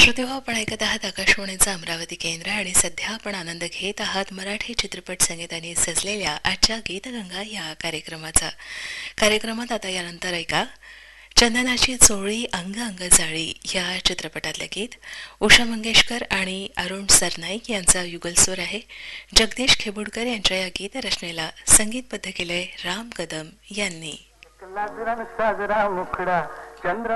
श्रोतेहो, आपण ऐकत आहात आकाशवाणीचं अमरावती केंद्र आणि सध्या आपण आनंद घेत आहात मराठी चित्रपट संगीताने सजलेल्या आजच्या गीतगंगा या कार्यक्रमात आता यानंतर ऐका चंदनाची चोळी अंग अंग जाळी या चित्रपटातले गीत. उषा मंगेशकर आणि अरुण सरनाईक यांचा युगलस्वर आहे. जगदीश खेबुडकर यांच्या या गीत रचनेला संगीतबद्ध केलंय राम कदम यांनी.